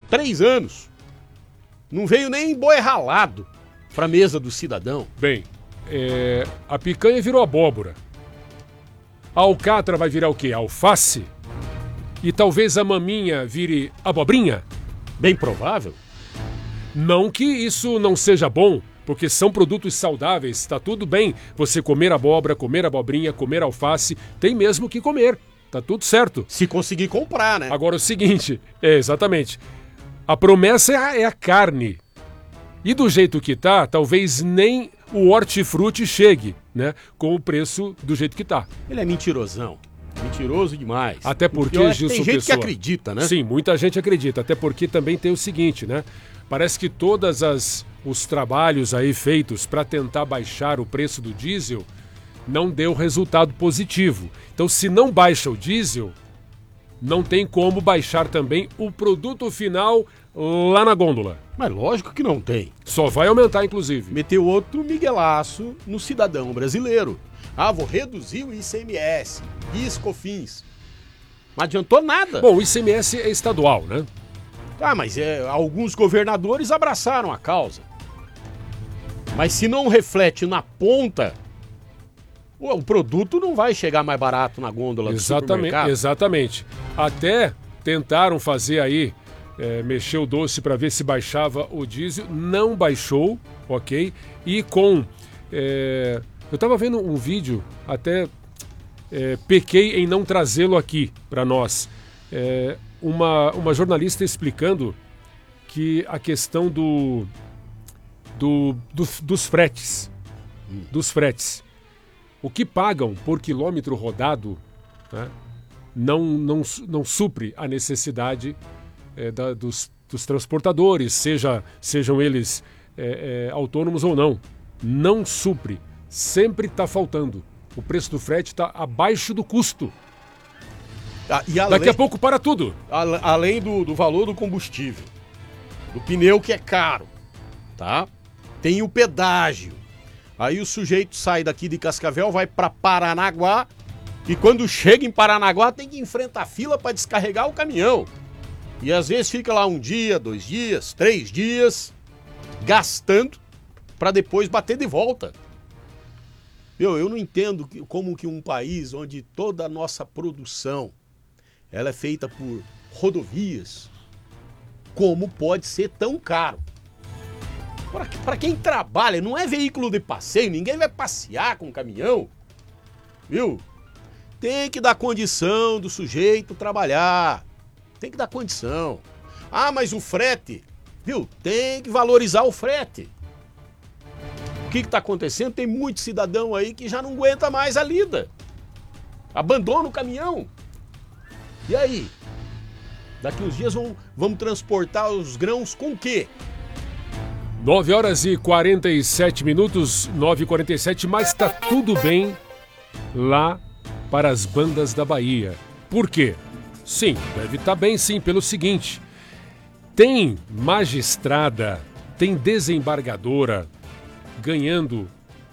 3 anos. Não veio nem boi ralado pra mesa do cidadão. Bem, a picanha virou abóbora. A alcatra vai virar o quê? Alface? E talvez a maminha vire abobrinha? Bem provável. Não que isso não seja bom, porque são produtos saudáveis, tá tudo bem você comer abóbora, comer abobrinha, comer alface, tem mesmo que comer, tá tudo certo. Se conseguir comprar, né? Agora o seguinte, exatamente, a promessa é a carne. E do jeito que tá, talvez nem o hortifruti chegue, né? Com o preço do jeito que tá. Ele é mentirosão. Mentiroso demais. Até porque, Gilson tem gente Pessoa, que acredita, né? Sim, muita gente acredita. Até porque também tem o seguinte, né? Parece que os trabalhos aí feitos para tentar baixar o preço do diesel não deu resultado positivo. Então, se não baixa o diesel, não tem como baixar também o produto final lá na gôndola. Mas lógico que não tem. Só vai aumentar, inclusive. Meteu outro miguelaço no cidadão brasileiro. Ah, vou reduzir o ICMS, PIS, COFINS. Não adiantou nada. Bom, o ICMS é estadual, né? Ah, mas alguns governadores abraçaram a causa. Mas se não reflete na ponta, o produto não vai chegar mais barato na gôndola do supermercado. Exatamente. Até tentaram fazer aí, mexer o doce para ver se baixava o diesel. Não baixou, ok? E com... eu estava vendo um vídeo, até pequei em não trazê-lo aqui para nós. Uma jornalista explicando que a questão dos fretes. Dos fretes. O que pagam por quilômetro rodado, né, não supre a necessidade dos transportadores, sejam eles autônomos ou não. Não supre. Sempre está faltando. O preço do frete está abaixo do custo. Daqui a pouco para tudo. Além do valor do combustível, do pneu que é caro, tá? Tem o pedágio. Aí o sujeito sai daqui de Cascavel, vai para Paranaguá e quando chega em Paranaguá tem que enfrentar a fila para descarregar o caminhão. E às vezes fica lá 1 dia, 2 dias, 3 dias, gastando para depois bater de volta. Eu não entendo como que um país onde toda a nossa produção ela é feita por rodovias, como pode ser tão caro? Para quem trabalha, não é veículo de passeio, ninguém vai passear com caminhão, viu? Tem que dar condição do sujeito trabalhar, tem que dar condição. Ah, mas o frete, viu? Tem que valorizar o frete. O que está acontecendo? Tem muito cidadão aí que já não aguenta mais a lida. Abandona o caminhão. E aí? Daqui uns dias vamos transportar os grãos com o quê? 9h47, 9h47, mas tá tudo bem lá para as bandas da Bahia. Por quê? Sim, deve estar bem sim, pelo seguinte. Tem magistrada, tem desembargadora ganhando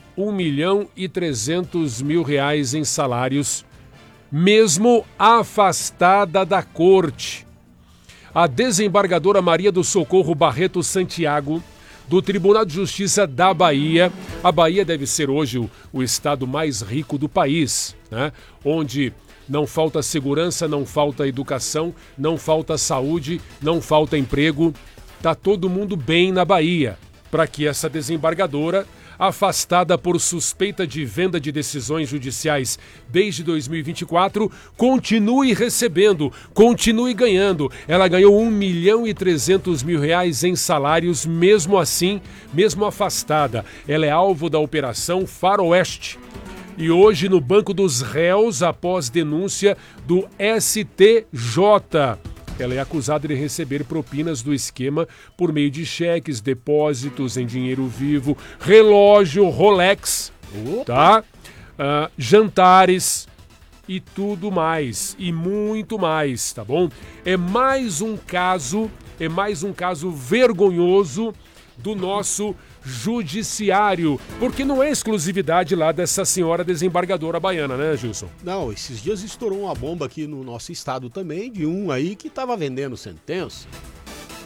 R$1.300.000 em salários, mesmo afastada da corte. A desembargadora Maria do Socorro Barreto Santiago, do Tribunal de Justiça da Bahia. A Bahia deve ser hoje o estado mais rico do país, né? Onde não falta segurança, não falta educação, não falta saúde, não falta emprego. Tá todo mundo bem na Bahia, para que essa desembargadora, afastada por suspeita de venda de decisões judiciais desde 2024, continue recebendo, continue ganhando. Ela ganhou R$1.300.000 em salários, mesmo assim, mesmo afastada. Ela é alvo da Operação Faroeste. E hoje no banco dos réus, após denúncia do STJ. Ela é acusada de receber propinas do esquema por meio de cheques, depósitos em dinheiro vivo, relógio Rolex, tá? Jantares e tudo mais, e muito mais, tá bom? É mais um caso vergonhoso do nosso judiciário, porque não é exclusividade lá dessa senhora desembargadora baiana, né, Gilson? Não, esses dias estourou uma bomba aqui no nosso estado também, de um aí que estava vendendo sentença.